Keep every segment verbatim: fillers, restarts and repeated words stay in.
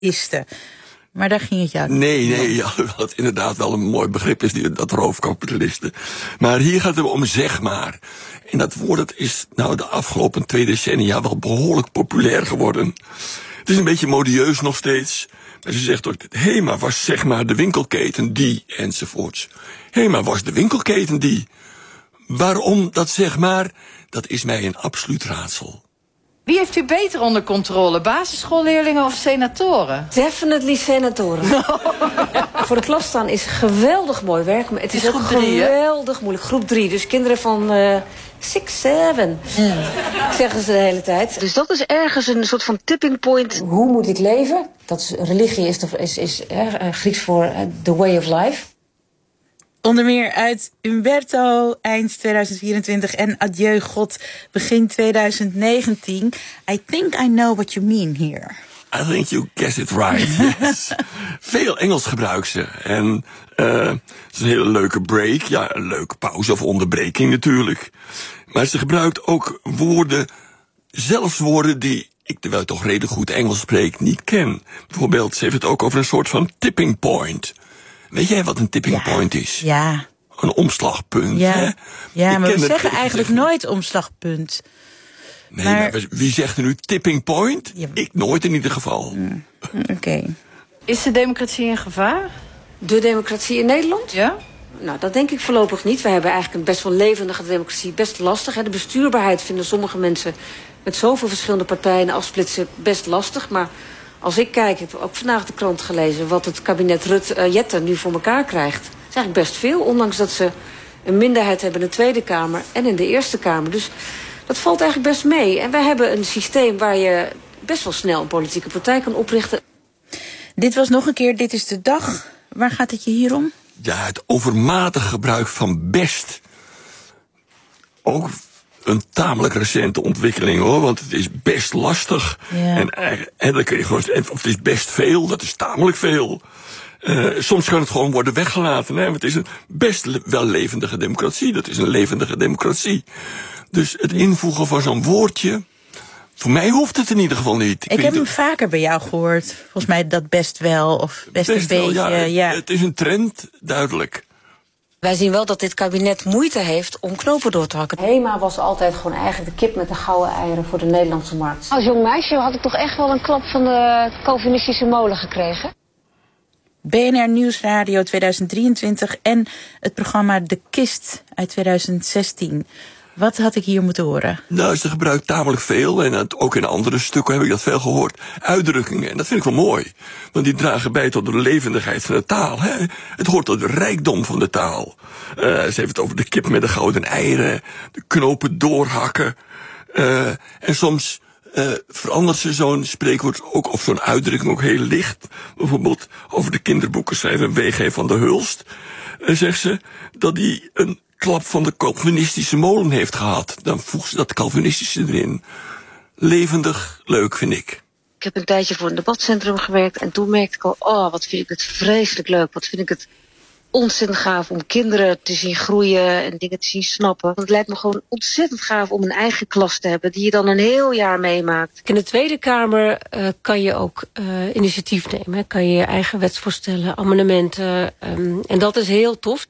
isten. Maar daar ging het jou niet. Nee, nee, ja, wat inderdaad wel een mooi begrip is, die, dat roofkapitalisten. Maar hier gaat het om zeg maar. En dat woord dat is nou de afgelopen twee decennia wel behoorlijk populair geworden. Het is een beetje modieus nog steeds. Maar ze zegt ook, Hema was zeg maar de winkelketen die, enzovoorts. Hema was de winkelketen die. Waarom dat zeg maar, dat is mij een absoluut raadsel. Wie heeft u beter onder controle, basisschoolleerlingen of senatoren? Definitely senatoren. Voor de klas staan is geweldig mooi werk. Maar het is, is ook drie, geweldig hè? moeilijk. Groep drie, dus kinderen van uh, six, seven, mm. zeggen ze de hele tijd. Dus dat is ergens een soort van tipping point. Hoe moet ik leven? Dat is, religie is, is, is uh, Grieks voor uh, the way of life. Onder meer uit Umberto, eind tweeduizend vierentwintig... en Adieu God, begin tweeduizend negentien. I think I know what you mean here. I think you guessed it right, yes. Veel Engels gebruikt ze. En uh, het is een hele leuke break. Ja, een leuke pauze of onderbreking natuurlijk. Maar ze gebruikt ook woorden, zelfs woorden die ik, terwijl ik toch redelijk goed Engels spreek, niet ken. Bijvoorbeeld, ze heeft het ook over een soort van tipping point. Weet jij wat een tipping ja, point is? Ja. Een omslagpunt, ja. hè? Ja, ik maar we zeggen het, eigenlijk zeg, nooit omslagpunt. Nee, maar... maar wie zegt er nu tipping point? Ja. Ik nooit in ieder geval. Mm. Oké. Okay. Is de democratie in gevaar? De democratie in Nederland? Ja. Nou, dat denk ik voorlopig niet. We hebben eigenlijk een best wel levendige democratie. Best lastig. Hè? De bestuurbaarheid vinden sommige mensen met zoveel verschillende partijen afsplitsen best lastig. Maar als ik kijk, ik heb ook vandaag de krant gelezen wat het kabinet Rutte-Jette uh, nu voor elkaar krijgt. Dat is eigenlijk best veel, ondanks dat ze een minderheid hebben in de Tweede Kamer en in de Eerste Kamer. Dus dat valt eigenlijk best mee. En wij hebben een systeem waar je best wel snel een politieke partij kan oprichten. Dit was nog een keer, dit is de dag. Waar gaat het je hier om? Ja, het overmatig gebruik van best. Ook een tamelijk recente ontwikkeling, hoor. Want het is best lastig. Ja. En, en dan kun je gewoon, of het is best veel, dat is tamelijk veel. Uh, soms kan het gewoon worden weggelaten. Hè? Het is een best le- wel levendige democratie. Dat is een levendige democratie. Dus het invoegen van zo'n woordje, voor mij hoeft het in ieder geval niet. Ik, ik heb hem vaker bij jou gehoord. Volgens mij dat best wel, of best, best een wel, beetje. Ja, ja. Het is een trend, duidelijk. Wij zien wel dat dit kabinet moeite heeft om knopen door te hakken. Hema was altijd gewoon eigenlijk de kip met de gouden eieren voor de Nederlandse markt. Als jong meisje had ik toch echt wel een klap van de Calvinistische molen gekregen. B N R Nieuwsradio tweeduizend drieëntwintig en het programma De Kist uit tweeduizend zestien. Wat had ik hier moeten horen? Nou, ze gebruikt tamelijk veel, en het, ook in andere stukken heb ik dat veel gehoord, uitdrukkingen. En dat vind ik wel mooi, want die dragen bij tot de levendigheid van de taal. Hè? Het hoort tot de rijkdom van de taal. Uh, ze heeft het over de kip met de gouden eieren, de knopen doorhakken. Uh, en soms uh, verandert ze zo'n spreekwoord ook, of zo'n uitdrukking ook heel licht. Bijvoorbeeld over de kinderboekenschrijver W G van der Hulst. Uh, zegt ze dat hij een klap van de Calvinistische molen heeft gehad. Dan voegt ze dat Calvinistische erin. Levendig, leuk vind ik. Ik heb een tijdje voor een debatcentrum gewerkt en toen merkte ik al, oh, wat vind ik het vreselijk leuk. Wat vind ik het ontzettend gaaf om kinderen te zien groeien en dingen te zien snappen. Want het lijkt me gewoon ontzettend gaaf om een eigen klas te hebben die je dan een heel jaar meemaakt. In de Tweede Kamer uh, kan je ook uh, initiatief nemen. Hè? Kan je je eigen wetsvoorstellen, amendementen. Um, en dat is heel tof.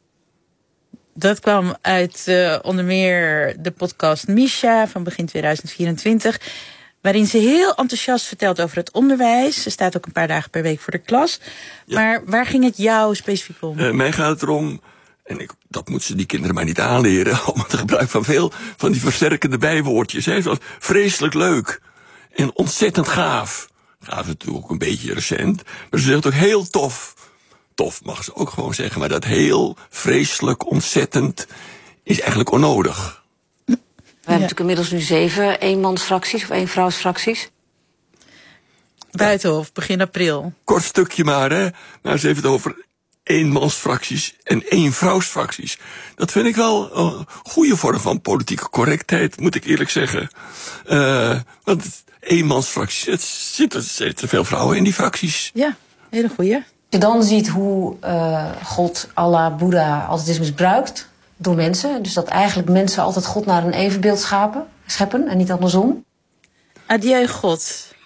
Dat kwam uit uh, onder meer de podcast Misha van begin tweeduizend vierentwintig. Waarin ze heel enthousiast vertelt over het onderwijs. Ze staat ook een paar dagen per week voor de klas. Ja. Maar waar ging het jou specifiek om? Uh, mij gaat het erom, en ik, dat moeten ze die kinderen maar niet aanleren, om het gebruik van veel van die versterkende bijwoordjes. Hè, zoals vreselijk leuk en ontzettend gaaf. Gaaf is natuurlijk ook een beetje recent, maar ze zegt ook heel tof. Tof mag ze ook gewoon zeggen, maar dat heel vreselijk, ontzettend is eigenlijk onnodig. We hebben natuurlijk inmiddels nu zeven eenmansfracties of eenvrouwsfracties. Buitenhof, begin april. Kort stukje maar, hè. Maar ze heeft het over eenmansfracties en eenvrouwsfracties. Dat vind ik wel een goede vorm van politieke correctheid, moet ik eerlijk zeggen. Uh, want eenmansfracties, het zitten, zitten veel vrouwen in die fracties. Ja, hele goeie. Als je dan ziet hoe uh, God, Allah, Boeddha altijd is misbruikt door mensen. Dus dat eigenlijk mensen altijd God naar een evenbeeld schapen, scheppen en niet andersom. Adieu God.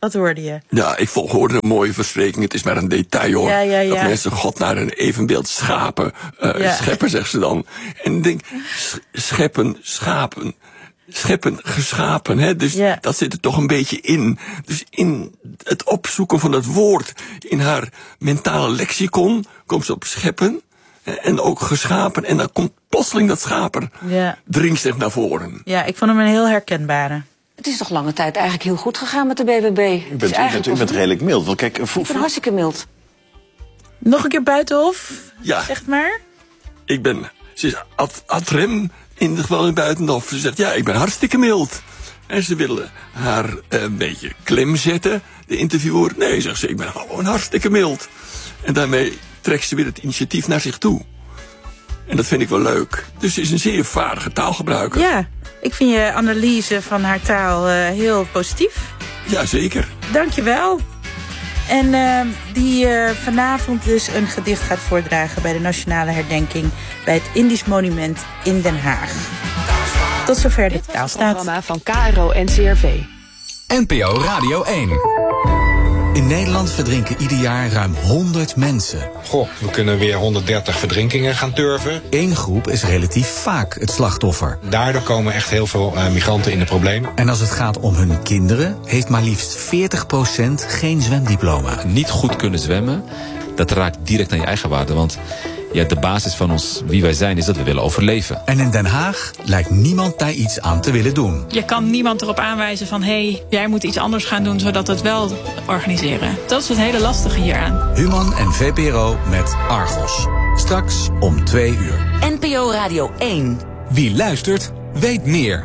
Wat hoorde je? Ja, ik hoorde een mooie verspreking. Het is maar een detail, hoor. Ja, ja, ja. Dat mensen God naar een evenbeeld schapen, uh, ja. scheppen, zegt ze dan. En ik denk, scheppen, schapen, scheppen, geschapen. Hè? Dus ja. dat zit er toch een beetje in. Dus in het opzoeken van dat woord in haar mentale lexicon komt ze op scheppen. En ook geschapen. En dan komt plotseling dat schaper. Ja. Dringt zich naar voren. Ja, ik vond hem een heel herkenbare. Het is toch lange tijd eigenlijk heel goed gegaan met de B B B? U bent, u bent, u bent redelijk mild. Want kijk, ik ben hartstikke mild. Nog een keer Buitenhof, ja. zeg maar. Ik ben, ze is ad, ad rem in het geval in Buitenhof. Ze zegt, ja, ik ben hartstikke mild. En ze willen haar uh, een beetje klem zetten, de interviewer. Nee, zegt ze, ik ben gewoon hartstikke mild. En daarmee trekt ze weer het initiatief naar zich toe. En dat vind ik wel leuk. Dus ze is een zeer vaardige taalgebruiker. Ja, ik vind je analyse van haar taal uh, heel positief. Ja, zeker. Dank je wel. En uh, die uh, vanavond dus een gedicht gaat voordragen bij de Nationale Herdenking bij het Indisch Monument in Den Haag. Tot zover dit Taalstaat. Het programma van K R O en C R V. N P O Radio één. In Nederland verdrinken ieder jaar ruim honderd mensen. Goh, we kunnen weer honderddertig verdrinkingen gaan turven. Eén groep is relatief vaak het slachtoffer. Daardoor komen echt heel veel uh, migranten in de problemen. En als het gaat om hun kinderen, heeft maar liefst veertig procent geen zwemdiploma. Niet goed kunnen zwemmen, dat raakt direct aan je eigen waarde. Want ja, de basis van ons, wie wij zijn, is dat we willen overleven. En in Den Haag lijkt niemand daar iets aan te willen doen. Je kan niemand erop aanwijzen van, hé, hey, jij moet iets anders gaan doen, zodat we het wel organiseren. Dat is het hele lastige hieraan. Human en V P R O met Argos. Straks om twee uur. N P O Radio één. Wie luistert, weet meer.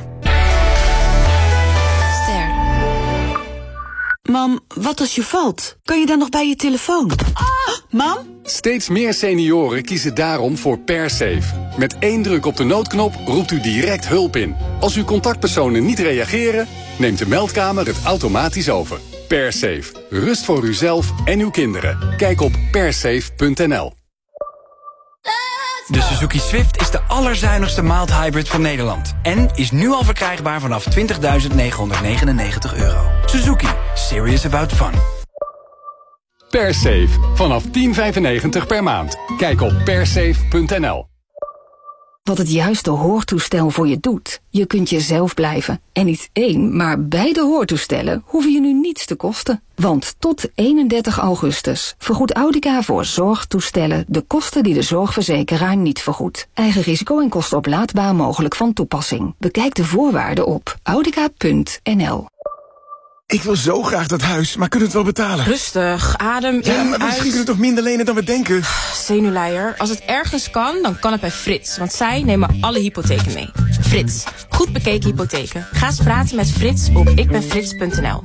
Ster. Mam, wat als je valt? Kan je dan nog bij je telefoon? Ah, mam? Steeds meer senioren kiezen daarom voor PerSafe. Met één druk op de noodknop roept u direct hulp in. Als uw contactpersonen niet reageren, neemt de meldkamer het automatisch over. PerSafe. Rust voor uzelf en uw kinderen. Kijk op persafe punt n l. De Suzuki Swift is de allerzuinigste mild hybrid van Nederland. En is nu al verkrijgbaar vanaf twintigduizend negenhonderdnegenennegentig euro. Suzuki. Serious about fun. PerSafe. Vanaf tien vijfennegentig per maand. Kijk op persafe punt n l. Wat het juiste hoortoestel voor je doet. Je kunt jezelf blijven. En niet één, maar beide hoortoestellen hoeven je nu niets te kosten. Want tot eenendertig augustus vergoedt Audica voor zorgtoestellen de kosten die de zorgverzekeraar niet vergoedt. Eigen risico en kosten oplaadbaar mogelijk van toepassing. Bekijk de voorwaarden op audica punt n l. Ik wil zo graag dat huis, maar kunnen we het wel betalen? Rustig, adem in, ja, maar misschien uit. kunnen we toch minder lenen dan we denken? Zenuwleier. Als het ergens kan, dan kan het bij Frits. Want zij nemen alle hypotheken mee. Frits. Goed bekeken hypotheken. Ga eens praten met Frits op ikbenfrits punt n l.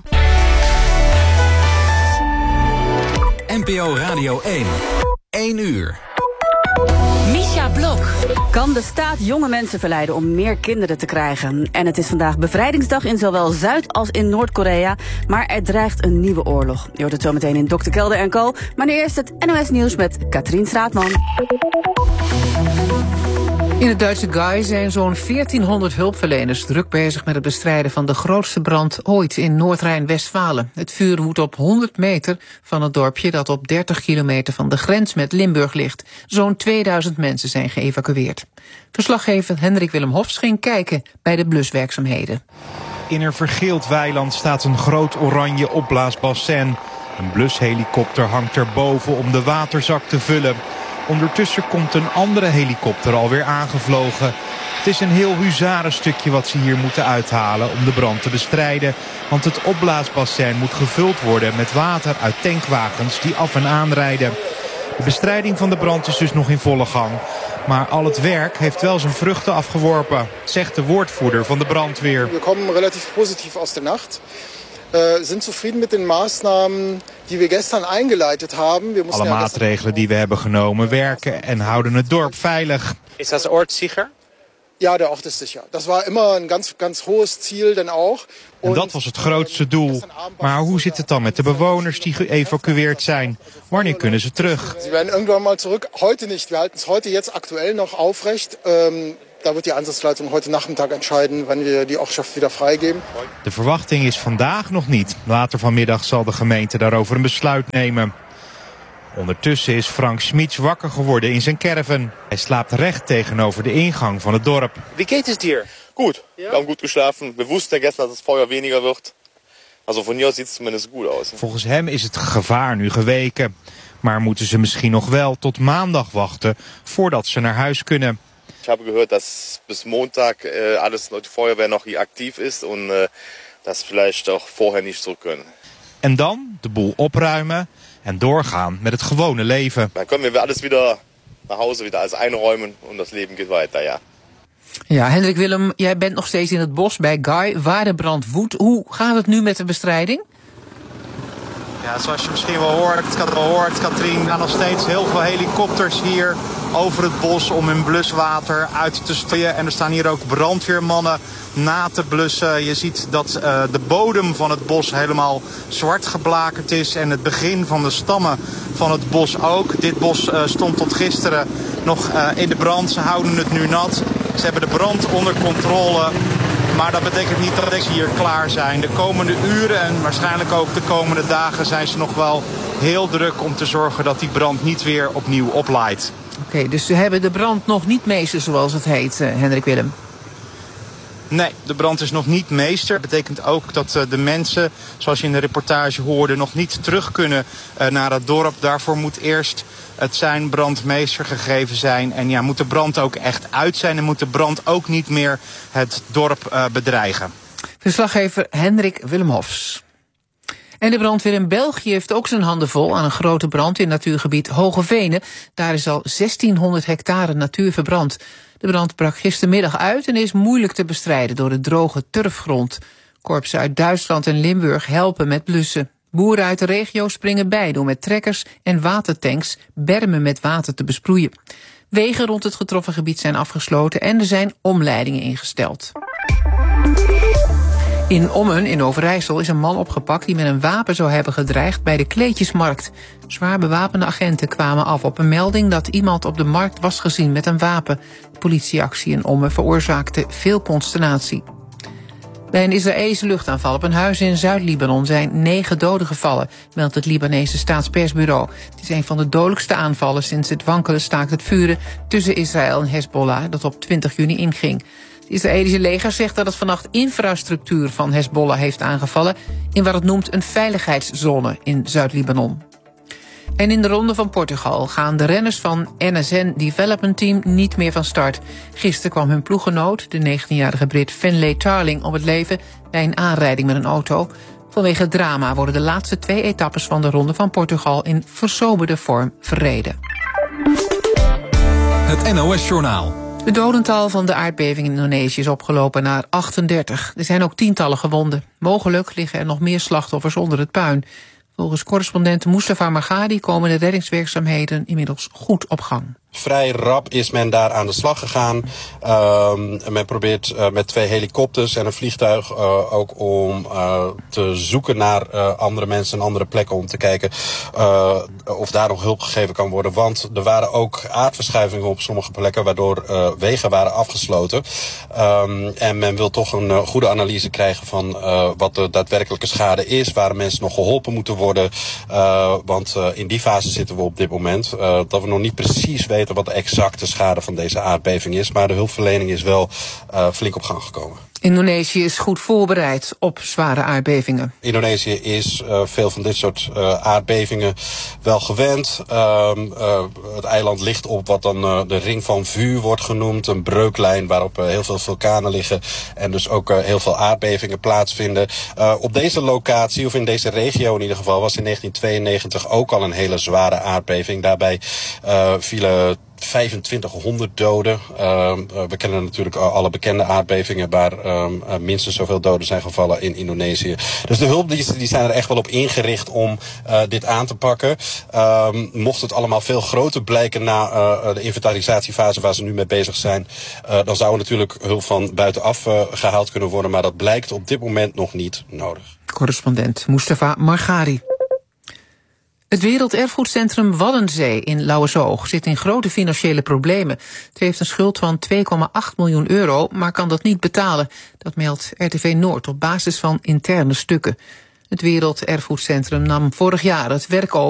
N P O Radio één. één uur. Misha Blok. Kan de staat jonge mensen verleiden om meer kinderen te krijgen? En het is vandaag bevrijdingsdag in zowel Zuid- als in Noord-Korea. Maar er dreigt een nieuwe oorlog. Je hoort het zo meteen in dokter Kelder en Co. Maar nu eerst het N O S Nieuws met Katrien Straatman. In het Duitse Guy zijn zo'n veertienhonderd hulpverleners druk bezig met het bestrijden van de grootste brand ooit in Noord-Rijn-Westfalen. Het vuur woedt op honderd meter van het dorpje dat op dertig kilometer van de grens met Limburg ligt. Zo'n tweeduizend mensen zijn geëvacueerd. Verslaggever Hendrik Willem Hofs ging kijken bij de bluswerkzaamheden. In een vergeeld weiland staat een groot oranje opblaasbassin. Een blushelikopter hangt erboven om de waterzak te vullen. Ondertussen komt een andere helikopter alweer aangevlogen. Het is een heel huzarenstukje wat ze hier moeten uithalen om de brand te bestrijden. Want het opblaasbassin moet gevuld worden met water uit tankwagens die af en aan rijden. De bestrijding van de brand is dus nog in volle gang. Maar al het werk heeft wel zijn vruchten afgeworpen, zegt de woordvoerder van de brandweer. We komen relatief positief uit de nacht. Uh, zijn tevreden met de maatregelen die we gestern eingeleitet hebben. We Alle maatregelen die we hebben genomen werken en houden het dorp veilig. Is dat oord sicher? Ja, de Ort is sicher. Dat was immer een ganz, ganz hohes Ziel dan ook. En dat was het grootste doel. Maar hoe zit het dan met de bewoners die geëvacueerd zijn? Wanneer kunnen ze terug? Ze werden irgendwann mal terug. Heute niet. We halten het heute jetzt aktuell nog aufrecht. Um, Da wird die Einsatzleitung heute Nachmittag entscheiden, wann wir die Ortschaft wieder freigeben. De verwachting is vandaag nog niet. Later vanmiddag zal de gemeente daarover een besluit nemen. Ondertussen is Frank Schmitz wakker geworden in zijn caravan. Hij slaapt recht tegenover de ingang van het dorp. Wie geht es dir? Gut, wir haben gut geschlafen. Wir wussten gestern, dass das Feuer weniger wird. Also von hier aus sieht es zumindest gut aus. Volgens hem is het gevaar nu geweken. Maar moeten ze misschien nog wel tot maandag wachten voordat ze naar huis kunnen. Ich habe gehört, dass bis Montag äh, alles, die Feuerwehr noch hier aktiv ist und äh, dass vielleicht auch vorher nicht zurück können. En dan de boel opruimen en doorgaan met het gewone leven. Dan kunnen we alles weer naar huis, weer alles einräumen en het leven gaat weiter, ja. Ja, Hendrik Willem, jij bent nog steeds in het bos bij Guy, waar de brand woedt. Hoe gaat het nu met de bestrijding? Ja, zoals je misschien wel hoort, wel hoort, Katrien, gaan nog steeds heel veel helikopters hier over het bos om hun bluswater uit te strooien. En er staan hier ook brandweermannen na te blussen. Je ziet dat uh, de bodem van het bos helemaal zwart geblakerd is en het begin van de stammen van het bos ook. Dit bos uh, stond tot gisteren nog uh, in de brand. Ze houden het nu nat. Ze hebben de brand onder controle. Maar dat betekent niet dat ze hier klaar zijn. De komende uren en waarschijnlijk ook de komende dagen zijn ze nog wel heel druk om te zorgen dat die brand niet weer opnieuw oplaait. Oké, okay, dus ze hebben de brand nog niet meester, zoals het heet, uh, Hendrik Willem. Nee, de brand is nog niet meester. Dat betekent ook dat uh, de mensen, zoals je in de reportage hoorde, nog niet terug kunnen uh, naar het dorp. Daarvoor moet eerst het zijn brandmeester gegeven zijn. En ja, moet de brand ook echt uit zijn en moet de brand ook niet meer het dorp uh, bedreigen. Verslaggever Hendrik Willem-Hofs. En de brandweer in België heeft ook zijn handen vol aan een grote brand in natuurgebied Hogevenen. Daar is al zestienhonderd hectare natuur verbrand. De brand brak gistermiddag uit en is moeilijk te bestrijden door de droge turfgrond. Korpsen uit Duitsland en Limburg helpen met blussen. Boeren uit de regio springen bij door met trekkers en watertanks bermen met water te besproeien. Wegen rond het getroffen gebied zijn afgesloten en er zijn omleidingen ingesteld. In Ommen in Overijssel is een man opgepakt die met een wapen zou hebben gedreigd bij de kleedjesmarkt. Zwaar bewapende agenten kwamen af op een melding dat iemand op de markt was gezien met een wapen. De politieactie in Ommen veroorzaakte veel consternatie. Bij een Israëlische luchtaanval op een huis in Zuid-Libanon zijn negen doden gevallen, meldt het Libanese staatspersbureau. Het is een van de dodelijkste aanvallen sinds het wankelen staakt het vuren tussen Israël en Hezbollah dat op twintig juni inging. Het Israëlische leger zegt dat het vannacht infrastructuur van Hezbollah heeft aangevallen in wat het noemt een veiligheidszone in Zuid-Libanon. En in de Ronde van Portugal gaan de renners van N S N Development Team niet meer van start. Gisteren kwam hun ploeggenoot, de negentienjarige Brit Finlay Tarling, om het leven bij een aanrijding met een auto. Vanwege het drama worden de laatste twee etappes van de Ronde van Portugal in versoberde vorm verreden. Het N O S-journaal. Het dodental van de aardbeving in Indonesië is opgelopen naar achtendertig. Er zijn ook tientallen gewonden. Mogelijk liggen er nog meer slachtoffers onder het puin. Volgens correspondent Mustafa Margadi komen de reddingswerkzaamheden inmiddels goed op gang. Vrij rap is men daar aan de slag gegaan. Uh, men probeert uh, met twee helikopters en een vliegtuig uh, ook om uh, te zoeken naar uh, andere mensen en andere plekken om te kijken uh, of daar nog hulp gegeven kan worden. Want er waren ook aardverschuivingen op sommige plekken waardoor uh, wegen waren afgesloten. Um, en men wil toch een uh, goede analyse krijgen van uh, wat de daadwerkelijke schade is, waar mensen nog geholpen moeten worden. Uh, want uh, in die fase zitten we op dit moment. Uh, dat we nog niet precies weten wat de exacte schade van deze aardbeving is. Maar de hulpverlening is wel uh, flink op gang gekomen. Indonesië is goed voorbereid op zware aardbevingen. Indonesië is uh, veel van dit soort uh, aardbevingen wel gewend. Uh, uh, het eiland ligt op wat dan uh, de ring van vuur wordt genoemd. Een breuklijn waarop uh, heel veel vulkanen liggen. En dus ook uh, heel veel aardbevingen plaatsvinden. Uh, op deze locatie, of in deze regio in ieder geval, was in negentien tweeënnegentig ook al een hele zware aardbeving. Daarbij uh, vielen vijfentwintighonderd doden. Uh, we kennen natuurlijk alle bekende aardbevingen waar uh, minstens zoveel doden zijn gevallen in Indonesië. Dus de hulpdiensten die zijn er echt wel op ingericht om uh, dit aan te pakken. Uh, mocht het allemaal veel groter blijken na uh, de inventarisatiefase waar ze nu mee bezig zijn, uh, dan zou er natuurlijk hulp van buitenaf uh, gehaald kunnen worden. Maar dat blijkt op dit moment nog niet nodig. Correspondent Mustafa Margari. Het Werelderfgoedcentrum Waddenzee in Lauwersoog zit in grote financiële problemen. Het heeft een schuld van twee komma acht miljoen euro, maar kan dat niet betalen. Dat meldt R T V Noord op basis van interne stukken. Het Werelderfgoedcentrum nam vorig jaar het werk over